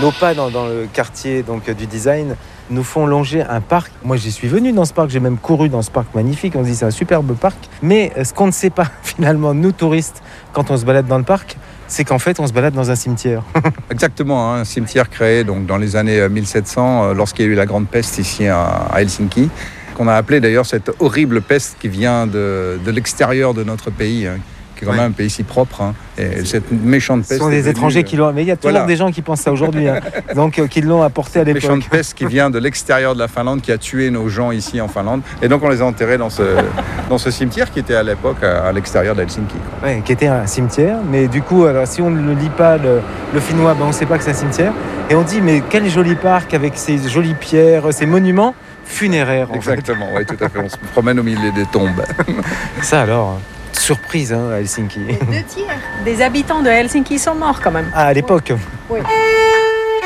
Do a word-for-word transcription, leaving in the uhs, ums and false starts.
nos pas dans, dans le quartier donc, du design nous font longer un parc. Moi, j'y suis venu dans ce parc, j'ai même couru dans ce parc magnifique. On se dit c'est un superbe parc. Mais ce qu'on ne sait pas finalement, nous touristes, quand on se balade dans le parc, c'est qu'en fait, on se balade dans un cimetière. Exactement, hein, un cimetière créé donc, dans les années mille sept cents, euh, lorsqu'il y a eu la grande peste ici à, à Helsinki, qu'on a appelé d'ailleurs cette horrible peste qui vient de, de l'extérieur de notre pays, hein, qui est quand ouais. même un pays si propre. Hein, et cette méchante peste. Ce sont des venue, étrangers qui l'ont. Mais il y a toujours voilà. des gens qui pensent ça aujourd'hui, hein, donc euh, qui l'ont apporté à l'époque. Cette méchante peste qui vient de l'extérieur de la Finlande, qui a tué nos gens ici en Finlande. Et donc on les a enterrés dans ce, dans ce cimetière qui était à l'époque à, à l'extérieur d'Helsinki. Oui, qui était un cimetière. Mais du coup, alors, si on ne lit pas le, le finnois, ben, on ne sait pas que c'est un cimetière. Et on dit, mais quel joli parc avec ces jolies pierres, ces monuments funéraires. En Exactement, oui, tout à fait. On se promène au milieu des tombes. Ça alors, surprise hein, à Helsinki. Les deux tiers des habitants de Helsinki sont morts quand même. Ah, à l'époque. Oui. oui.